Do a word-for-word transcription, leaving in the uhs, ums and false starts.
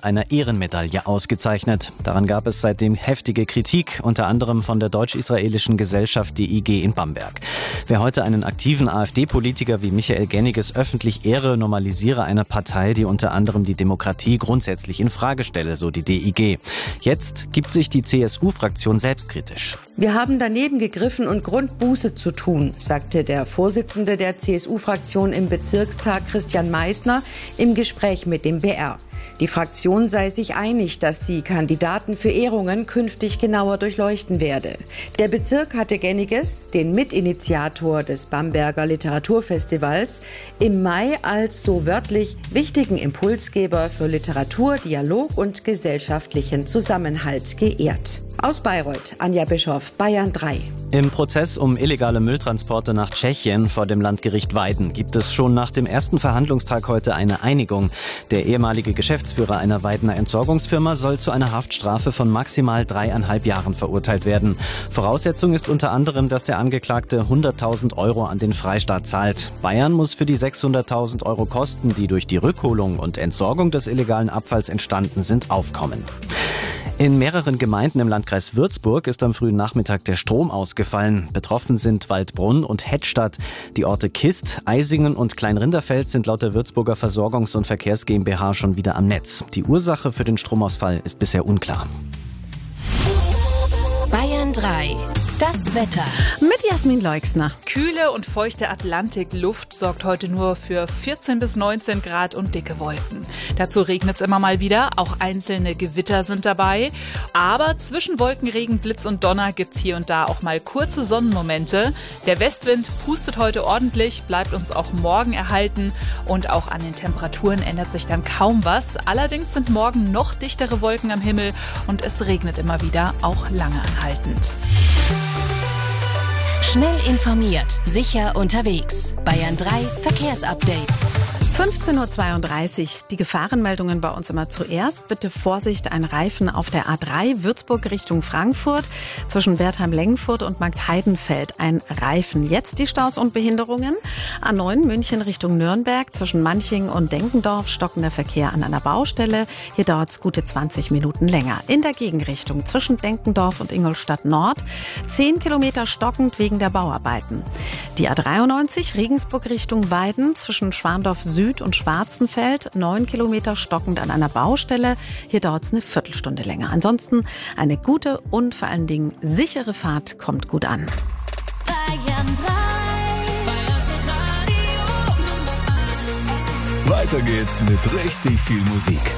mit einer Ehrenmedaille ausgezeichnet. Daran gab es seitdem heftige Kritik, unter anderem von der deutsch-israelischen Gesellschaft D I G in Bamberg. Wer heute einen aktiven AfD-Politiker wie Michael Genniges öffentlich ehre, normalisiere eine Partei, die unter anderem die Demokratie grundsätzlich in Frage stelle, so die D I G. Jetzt gibt sich die C S U-Fraktion selbstkritisch. Wir haben daneben gegriffen und Grund, Buße zu tun, sagte der Vorsitzende der C S U-Fraktion im Bezirkstag Christian Meissner im Gespräch mit dem B R. Die Fraktion sei sich einig, dass sie Kandidaten für Ehrungen künftig genauer durchleuchten werde. Der Bezirk hatte Genniges, den Mitinitiator des Bamberger Literaturfestivals, im Mai als so wörtlich wichtigen Impulsgeber für Literatur, Dialog und gesellschaftlichen Zusammenhalt geehrt. Aus Bayreuth, Anja Bischoff, Bayern drei. Im Prozess um illegale Mülltransporte nach Tschechien vor dem Landgericht Weiden gibt es schon nach dem ersten Verhandlungstag heute eine Einigung. Der ehemalige Geschäftsführer einer Weidener Entsorgungsfirma soll zu einer Haftstrafe von maximal dreieinhalb Jahren verurteilt werden. Voraussetzung ist unter anderem, dass der Angeklagte hunderttausend Euro an den Freistaat zahlt. Bayern muss für die sechshunderttausend Euro Kosten, die durch die Rückholung und Entsorgung des illegalen Abfalls entstanden sind, aufkommen. In mehreren Gemeinden im Landkreis Würzburg ist am frühen Nachmittag der Strom ausgefallen. Betroffen sind Waldbrunn und Hettstadt. Die Orte Kist, Eisingen und Kleinrinderfeld sind laut der Würzburger Versorgungs- und Verkehrs GmbH schon wieder am Netz. Die Ursache für den Stromausfall ist bisher unklar. Bayern drei. Das Wetter. Mit Jasmin Leixner. Kühle und feuchte Atlantikluft sorgt heute nur für vierzehn bis neunzehn Grad und dicke Wolken. Dazu regnet es immer mal wieder, auch einzelne Gewitter sind dabei. Aber zwischen Wolkenregen, Blitz und Donner gibt es hier und da auch mal kurze Sonnenmomente. Der Westwind pustet heute ordentlich, bleibt uns auch morgen erhalten. Und auch an den Temperaturen ändert sich dann kaum was. Allerdings sind morgen noch dichtere Wolken am Himmel und es regnet immer wieder, auch lange anhaltend. Schnell informiert, sicher unterwegs. Bayern drei Verkehrsupdate. fünfzehn Uhr zweiunddreißig. Die Gefahrenmeldungen bei uns immer zuerst. Bitte Vorsicht, ein Reifen auf der A drei Würzburg Richtung Frankfurt. Zwischen Wertheim-Lengenfurt und Marktheidenfeld ein Reifen. Jetzt die Staus und Behinderungen. A neun München Richtung Nürnberg. Zwischen Manching und Denkendorf stockender Verkehr an einer Baustelle. Hier dauert es gute zwanzig Minuten länger. In der Gegenrichtung zwischen Denkendorf und Ingolstadt Nord. zehn Kilometer stockend wegen der Bauarbeiten. Die A dreiundneunzig Regensburg Richtung Weiden. Zwischen Schwandorf Süd und Schwarzenfeld, neun Kilometer stockend an einer Baustelle. Hier dauert es eine Viertelstunde länger. Ansonsten eine gute und vor allen Dingen sichere Fahrt kommt gut an. Bayern drei. Weiter geht's mit richtig viel Musik.